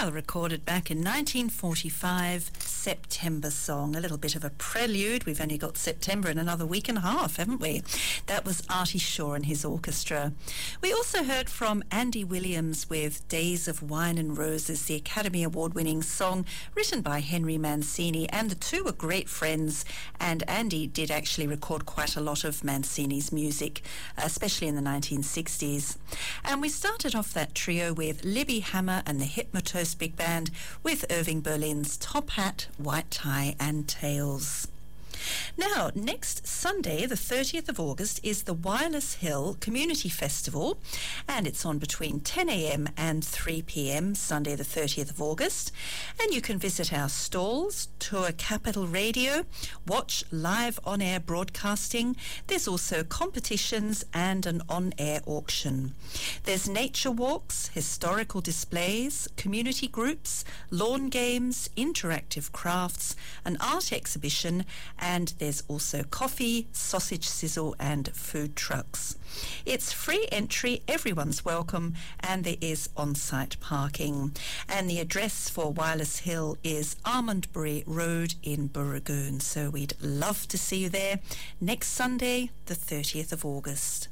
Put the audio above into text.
Well, recorded back in 1945, September Song, a little bit of a prelude. We've only got September in another week and a half, haven't we? That was Artie Shaw and his orchestra. We also heard from Andy Williams with Days of Wine and Roses, the Academy Award-winning song written by Henry Mancini, and the two were great friends, and Andy did actually record quite a lot of Mancini's music, especially in the 1960s. And we started off that trio with Libby Hammer and the Hypnotoast Big Band with Irving Berlin's Top Hat, White Tie and Tails. Now, next Sunday, the 30th of August, is the Wireless Hill Community Festival, and it's on between 10 a.m. and 3 p.m, Sunday the 30th of August. And you can visit our stalls, tour Capital Radio, watch live on-air broadcasting. There's also competitions and an on-air auction. There's nature walks, historical displays, community groups, lawn games, interactive crafts, an art exhibition, and there's also coffee, sausage sizzle and food trucks. It's free entry, everyone's welcome, and there is on-site parking. And the address for Wireless Hill is Almondbury Road in Burragoon. So we'd love to see you there next Sunday, the 30th of August.